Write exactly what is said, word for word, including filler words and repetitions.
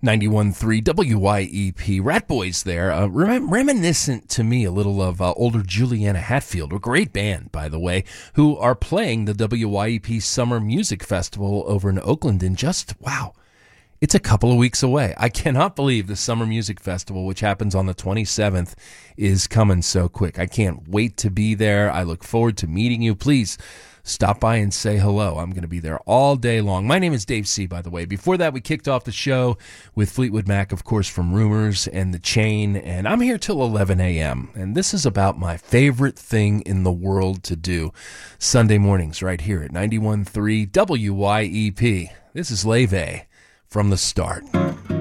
ninety-one point three W Y E P. Rat Boys there, uh, rem- reminiscent to me a little of uh, older Juliana Hatfield, a great band, by the way, who are playing the W Y E P Summer Music Festival over in Oakland in just, wow, it's a couple of weeks away. I cannot believe the Summer Music Festival, which happens on the twenty-seventh, is coming so quick. I can't wait to be there. I look forward to meeting you. Please stop by and say hello. I'm going to be there all day long. My name is Dave C., by the way. Before that, we kicked off the show with Fleetwood Mac, of course, from Rumors and The Chain, and I'm here till eleven a.m., and this is about my favorite thing in the world to do Sunday mornings right here at ninety-one point three W Y E P. This is Leve from The Start.